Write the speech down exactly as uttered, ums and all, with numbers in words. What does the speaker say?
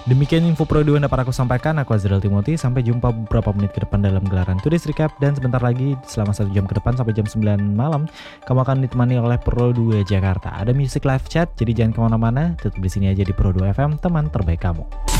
Demikian info Pro dua yang dapat aku sampaikan. Aku Azriel Timothy. Sampai jumpa beberapa menit ke depan dalam gelaran Today's Recap. Dan sebentar lagi selama satu jam ke depan sampai jam sembilan malam kamu akan ditemani oleh Pro dua Jakarta. Ada music live chat, jadi jangan kemana-mana. Tetap di sini aja di Pro dua F M, teman terbaik kamu.